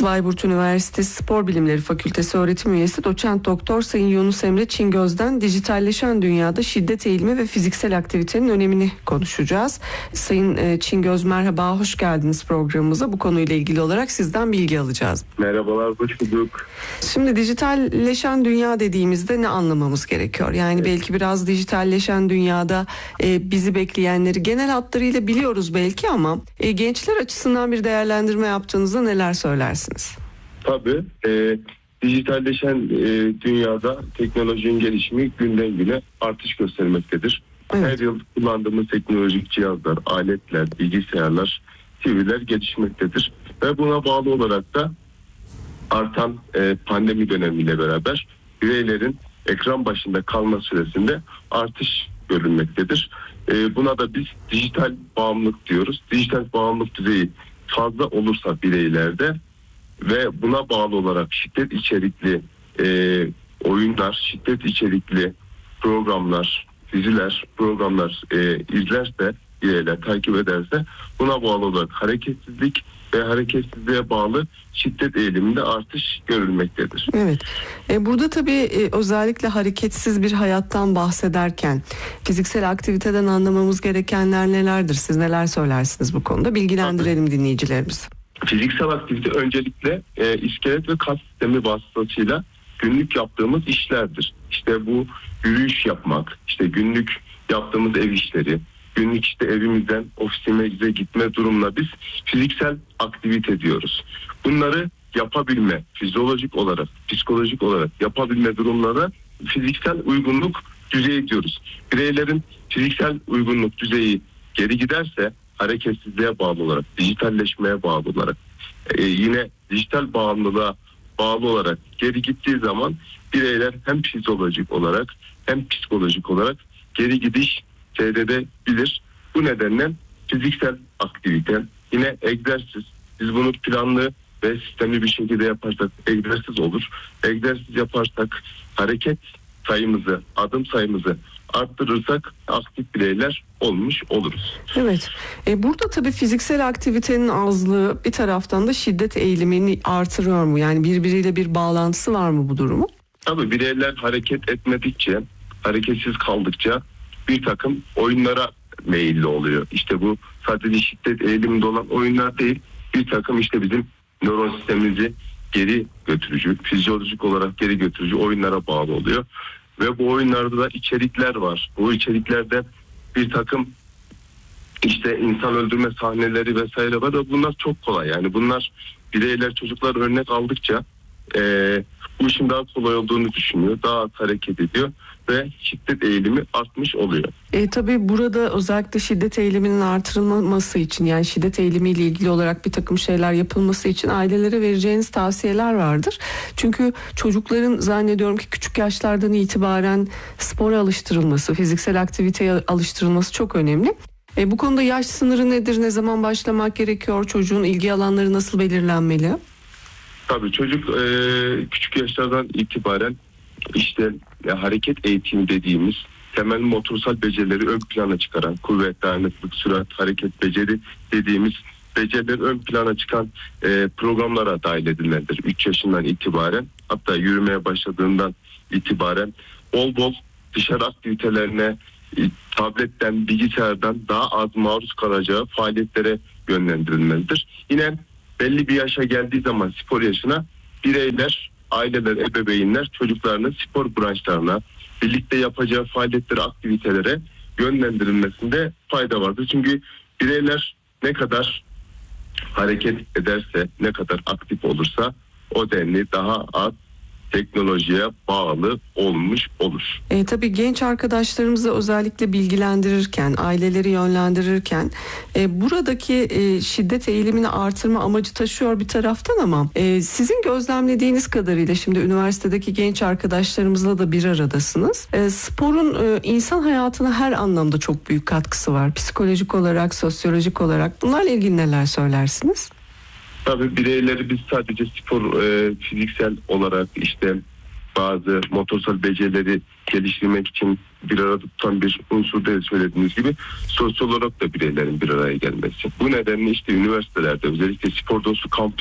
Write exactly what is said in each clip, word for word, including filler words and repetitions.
Bayburt Üniversitesi Spor Bilimleri Fakültesi öğretim üyesi Doçent Doktor Sayın Yunus Emre Çingöz'den dijitalleşen dünyada şiddet eğilimi ve fiziksel aktivitenin önemini konuşacağız. Sayın Çingöz, merhaba, hoş geldiniz programımıza. Bu konuyla ilgili olarak sizden bilgi alacağız. Merhabalar, hoş bulduk. Şimdi dijitalleşen dünya dediğimizde ne anlamamız gerekiyor? Yani evet. Belki biraz dijitalleşen dünyada e, bizi bekleyenleri genel hatlarıyla biliyoruz belki ama e, gençler açısından bir değerlendirme yaptığınızda neler söylersiniz? Tabii. E, dijitalleşen e, dünyada teknolojinin gelişimi günden güne artış göstermektedir. Evet. Her yıl kullandığımız teknolojik cihazlar, aletler, bilgisayarlar, T V'ler gelişmektedir. Ve buna bağlı olarak da artan e, pandemi dönemiyle beraber bireylerin ekran başında kalma süresinde artış görülmektedir. E, buna da biz dijital bağımlılık diyoruz. Dijital bağımlılık düzeyi fazla olursa bireylerde ve buna bağlı olarak şiddet içerikli e, oyunlar, şiddet içerikli programlar, diziler, programlar e, izlerse, bireyler takip ederse buna bağlı olarak hareketsizlik ve hareketsizliğe bağlı şiddet eğiliminde artış görülmektedir. Evet. E, burada tabii e, özellikle hareketsiz bir hayattan bahsederken fiziksel aktiviteden anlamamız gerekenler nelerdir? Siz neler söylersiniz bu konuda? Bilgilendirelim tabii dinleyicilerimizi. Fiziksel aktivite öncelikle e, iskelet ve kas sistemi vasıtasıyla günlük yaptığımız işlerdir. İşte bu yürüyüş yapmak, işte günlük yaptığımız ev işleri, günlük işte evimizden ofisimize gitme durumuna biz fiziksel aktivite diyoruz. Bunları yapabilme, fizyolojik olarak, psikolojik olarak yapabilme durumlara fiziksel uygunluk düzeyi diyoruz. Bireylerin fiziksel uygunluk düzeyi geri giderse hareketsizliğe bağlı olarak, dijitalleşmeye bağlı olarak, e, yine dijital bağımlılığa bağlı olarak geri gittiği zaman bireyler hem fizyolojik olarak hem psikolojik olarak geri gidiş seyredebilir. Bu nedenle fiziksel aktivite, yine egzersiz, biz bunu planlı ve sistemli bir şekilde yaparsak egzersiz olur. Egzersiz yaparsak hareket sayımızı, adım sayımızı arttırırsak aktif bireyler olmuş oluruz. Evet. E burada tabii fiziksel aktivitenin azlığı bir taraftan da şiddet eğilimini artırıyor mu? Yani birbiriyle bir bağlantısı var mı bu durumu? Tabii bireyler hareket etmedikçe, hareketsiz kaldıkça bir takım oyunlara meyilli oluyor. İşte bu sadece şiddet eğiliminde olan oyunlar değil, bir takım işte bizim nöron sistemimizi geri götürücü, fizyolojik olarak geri götürücü oyunlara bağlı oluyor. Ve bu oyunlarda da içerikler var. Bu içeriklerde bir takım işte insan öldürme sahneleri vesaire var. Bunlar çok kolay. Yani bunlar bireyler, çocuklar örnek aldıkça e, bu işin daha kolay olduğunu düşünüyor. Daha az hareket ediyor ve şiddet eğilimi artmış oluyor. E, tabii burada özellikle şiddet eğiliminin artırılması için, yani şiddet eğilimiyle ilgili olarak bir takım şeyler yapılması için ailelere vereceğiniz tavsiyeler vardır. Çünkü çocukların zannediyorum ki küçük yaşlardan itibaren spora alıştırılması, fiziksel aktiviteye alıştırılması çok önemli. E, bu konuda yaş sınırı nedir? Ne zaman başlamak gerekiyor? Çocuğun ilgi alanları nasıl belirlenmeli? Tabii çocuk e, küçük yaşlardan itibaren işte ya, hareket eğitimi dediğimiz temel motorsal becerileri ön plana çıkaran, kuvvet, dayanıklılık, sürat, hareket beceri dediğimiz beceriler ön plana çıkan e, programlara dahil edilendir. üç yaşından itibaren, hatta yürümeye başladığından itibaren bol bol dışarı aktivitelerine, e, tabletten, bilgisayardan daha az maruz kalacağı faaliyetlere yönlendirilmelidir. Yine belli bir yaşa geldiği zaman, spor yaşına, bireyler, aileler, ebeveynler çocuklarının spor branşlarına, birlikte yapacağı faaliyetlere, aktivitelere yönlendirilmesinde fayda vardır. Çünkü bireyler ne kadar hareket ederse, ne kadar aktif olursa o denli daha az teknolojiye bağlı olmuş olur. E, tabii genç arkadaşlarımızı özellikle bilgilendirirken, aileleri yönlendirirken e, buradaki e, şiddet eğilimini artırma amacı taşıyor bir taraftan ama e, sizin gözlemlediğiniz kadarıyla şimdi üniversitedeki genç arkadaşlarımızla da bir aradasınız. E, sporun e, insan hayatına her anlamda çok büyük katkısı var. Psikolojik olarak, sosyolojik olarak. Bunlarla ilgili neler söylersiniz? Tabii bireyleri biz sadece spor, e, fiziksel olarak işte bazı motorsal becerileri geliştirmek için bir arada tutan bir unsur değil, söylediğiniz gibi sosyal olarak da bireylerin bir araya gelmesi. Bu nedenle işte üniversitelerde özellikle spor dostu kampüs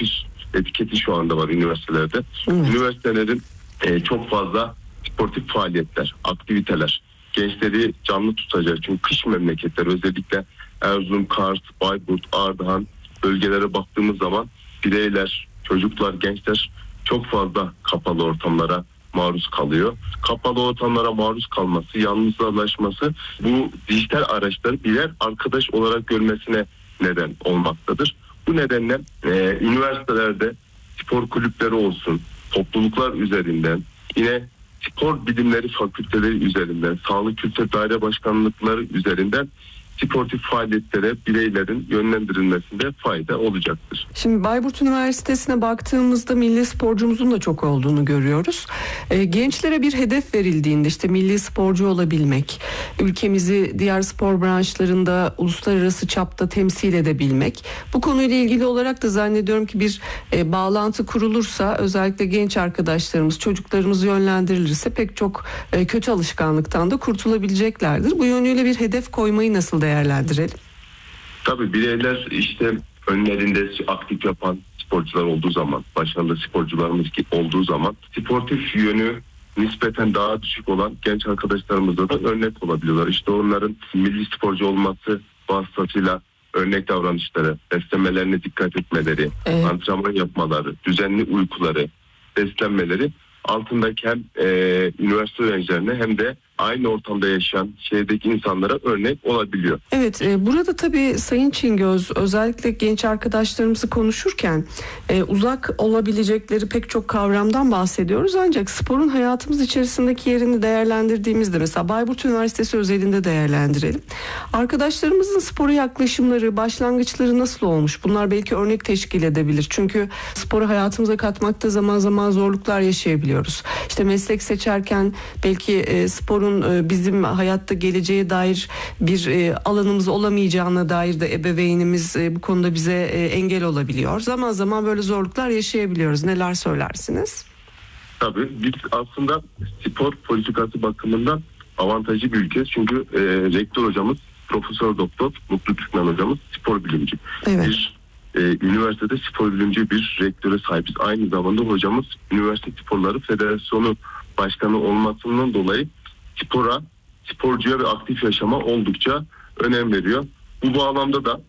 etiketi şu anda var üniversitelerde. Evet. Üniversitelerin e, çok fazla sportif faaliyetler, aktiviteler, gençleri canlı tutacak. Çünkü kış memleketler, özellikle Erzurum, Kars, Bayburt, Ardahan bölgelere baktığımız zaman bireyler, çocuklar, gençler çok fazla kapalı ortamlara maruz kalıyor. Kapalı ortamlara maruz kalması, yalnızlaşması bu dijital araçları birer arkadaş olarak görmesine neden olmaktadır. Bu nedenle e, üniversitelerde spor kulüpleri olsun, topluluklar üzerinden, yine spor bilimleri fakülteleri üzerinden, sağlık kültür daire başkanlıkları üzerinden sportif faaliyetlere bireylerin yönlendirilmesinde fayda olacaktır. Şimdi Bayburt Üniversitesi'ne baktığımızda milli sporcumuzun da çok olduğunu görüyoruz. E, gençlere bir hedef verildiğinde işte milli sporcu olabilmek, ülkemizi diğer spor branşlarında uluslararası çapta temsil edebilmek. Bu konuyla ilgili olarak da zannediyorum ki bir e, bağlantı kurulursa, özellikle genç arkadaşlarımız, çocuklarımız yönlendirilirse pek çok e, kötü alışkanlıktan da kurtulabileceklerdir. Bu yönüyle bir hedef koymayı nasıl değerlendirelim? değerlendirelim? Tabii bireyler işte önlerinde aktif yapan sporcular olduğu zaman, başarılı sporcularımız olduğu zaman sportif yönü nispeten daha düşük olan genç arkadaşlarımıza da örnek olabiliyorlar. İşte onların milli sporcu olması vasıtasıyla örnek davranışları, beslenmelerine dikkat etmeleri, evet. antrenman yapmaları, düzenli uykuları, beslenmeleri altındaki hem e, üniversite öğrencilerine hem de aynı ortamda yaşayan şehirdeki insanlara örnek olabiliyor. Evet, e, burada tabii Sayın Çingöz özellikle genç arkadaşlarımızı konuşurken e, uzak olabilecekleri pek çok kavramdan bahsediyoruz. Ancak sporun hayatımız içerisindeki yerini değerlendirdiğimizde, mesela Bayburt Üniversitesi özelinde değerlendirelim. Arkadaşlarımızın spora yaklaşımları, başlangıçları nasıl olmuş? Bunlar belki örnek teşkil edebilir. Çünkü sporu hayatımıza katmakta zaman zaman zorluklar yaşayabiliyoruz. İşte meslek seçerken belki e, sporun bizim hayatta geleceğe dair bir alanımız olamayacağına dair de ebeveynimiz bu konuda bize engel olabiliyor. Zaman zaman böyle zorluklar yaşayabiliyoruz. Neler söylersiniz? Tabii biz aslında spor politikası bakımından avantajlı bir ülke. Çünkü e, rektör hocamız Profesör Doktor Mutlu Türkmen hocamız spor bilimci. Evet. Bir e, üniversitede spor bilimci bir rektöre sahibiz. Aynı zamanda hocamız Üniversite Sporları Federasyonu Başkanı olmasından dolayı spora, sporcuya ve aktif yaşama oldukça önem veriyor. Bu bağlamda da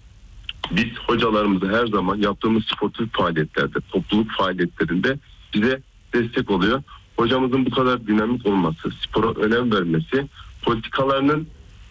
biz hocalarımızı her zaman yaptığımız sportif faaliyetlerde, topluluk faaliyetlerinde bize destek oluyor. Hocamızın bu kadar dinamik olması, spora önem vermesi, politikalarının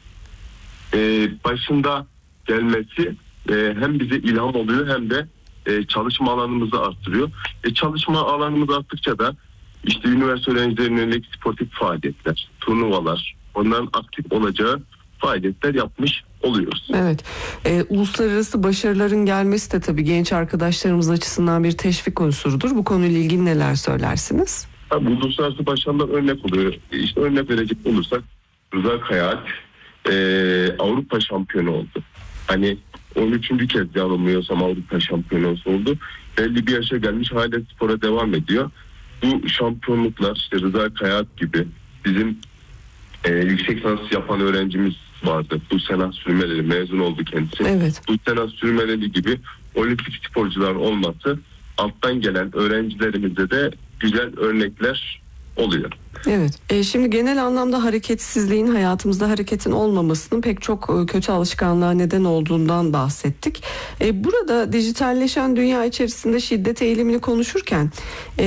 e, başında gelmesi e, hem bize ilham oluyor hem de e, çalışma alanımızı arttırıyor. E, çalışma alanımız arttıkça da İşte üniversite öğrencilerine yönelik sportif faaliyetler, turnuvalar, onların aktif olacağı faaliyetler yapmış oluyoruz. Evet. Ee, uluslararası başarıların gelmesi de tabii genç arkadaşlarımız açısından bir teşvik unsurudur. Bu konuyla ilgili neler söylersiniz? Tabii uluslararası başarılar örnek oluyor. İşte örnek verecek olursak Rıza Kayaalp e, Avrupa şampiyonu oldu. Hani on üçüncü kez yanılmıyorsam Avrupa şampiyonu oldu. elli bir yaşa gelmiş hala spora devam ediyor. Bu şampiyonluklar işte Rıza Kayaalp gibi bizim e, yüksek lisans yapan öğrencimiz vardı. Bu Sena Sürmeleli mezun oldu kendisi. Evet. Bu Sena Sürmeleli gibi olimpik sporcular olması alttan gelen öğrencilerimize de güzel örnekler oluyor. Evet. E, şimdi genel anlamda hareketsizliğin, hayatımızda hareketin olmamasının pek çok e, kötü alışkanlığa neden olduğundan bahsettik. E, burada dijitalleşen dünya içerisinde şiddet eğilimini konuşurken